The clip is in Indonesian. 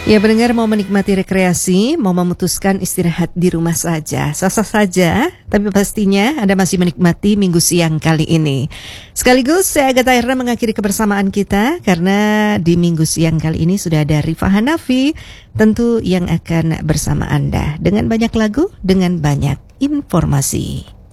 Ya, pendengar mau menikmati rekreasi, mau memutuskan istirahat di rumah saja, sah-sah saja, tapi pastinya Anda masih menikmati minggu siang kali ini. Sekaligus saya Agatha Herna mengakhiri kebersamaan kita, karena di minggu siang kali ini sudah ada Rifa Hanafi, tentu yang akan bersama Anda dengan banyak lagu, dengan banyak informasi.